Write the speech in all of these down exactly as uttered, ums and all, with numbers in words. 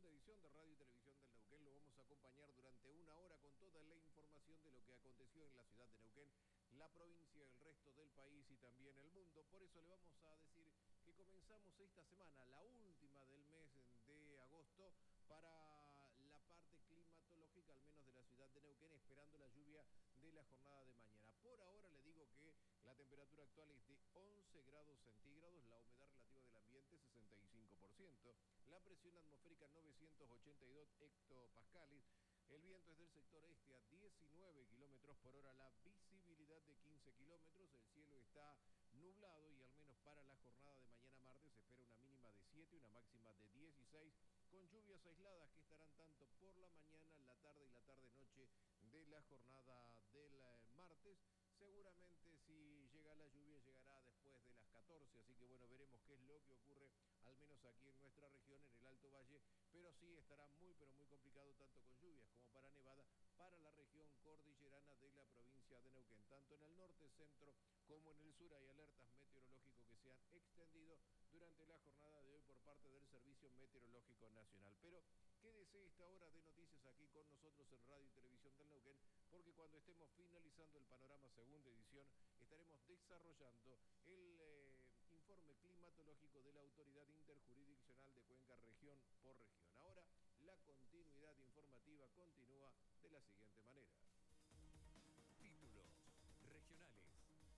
segunda edición de Radio y Televisión del Neuquén. Lo vamos a acompañar durante una hora con toda la información de lo que aconteció en la ciudad de Neuquén, la provincia, el resto del país y también el mundo. Por eso le vamos a decir que comenzamos esta semana, la última del mes de agosto, para la parte climatológica, al menos de la ciudad de Neuquén, esperando la lluvia de la jornada de mañana. Por ahora le digo que la temperatura actual es de once grados centígrados, la humedad relativa del ambiente sesenta y cinco por ciento, la presión atmosférica novecientos ochenta y dos hectopascales, el viento es del sector este a diecinueve kilómetros por hora, la visibilidad de quince kilómetros, el cielo está nublado y al menos para la jornada de mañana martes se espera una mínima de siete, una máxima de dieciséis, con lluvias aisladas que estarán tanto por la mañana, la tarde y la tarde-noche de la jornada del eh, martes. Seguramente si llega la lluvia llegará después de las catorce, así que bueno, veremos qué es lo que ocurre, al menos aquí en nuestra región, en el Alto Valle, pero sí estará muy pero muy complicado tanto con lluvias como para nevada para la región cordillerana de la provincia de Neuquén. Tanto en el norte, centro como en el sur hay alertas meteorológicas que se han extendido durante la jornada de hoy por parte del Servicio Meteorológico Nacional. Pero quédese esta hora de noticias aquí con nosotros en Radio y Televisión del Neuquén, porque cuando estemos finalizando el panorama segunda edición, estaremos desarrollando el eh, informe climatológico de la Autoridad Interjurisdiccional de Cuenca región por región. Ahora, la continuidad informativa continúa de la siguiente manera. Títulos regionales.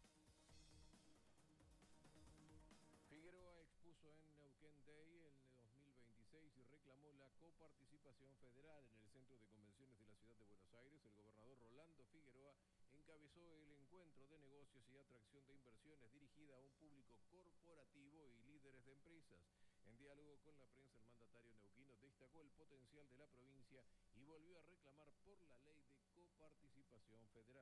Figueroa expuso en Neuquén Day en dos mil veintiséis y reclamó la coparticipación federal en el Centro de Convenciones de la Ciudad de Buenos Aires. El gobernador Rolando Figueroa encabezó el encuentro de negocios y atracción de inversiones dirigida a un público corporativo y líderes de empresas. En diálogo con la prensa, el mandatario neuquino destacó el potencial de la provincia y volvió a reclamar por la ley de coparticipación federal.